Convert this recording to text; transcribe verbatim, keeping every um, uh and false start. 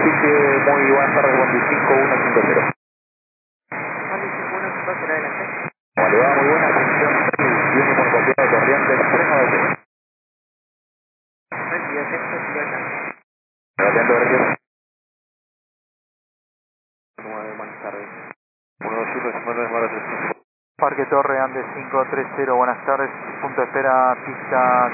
Superficie, muy buenas tardes, Juan cinco uno cinco cero. Juan cinco uno cinco cero, adelante. Vale, va, muy buena atención, viene por copiado de corriente, tres nueve cero. Recibido texto, Toyota. Atento, gracias. nueve, buenas tardes. uno dos uno cinco nueve nueve tres cinco. Parque Torre Andes cinco tres cero, buenas tardes, punto de espera, pista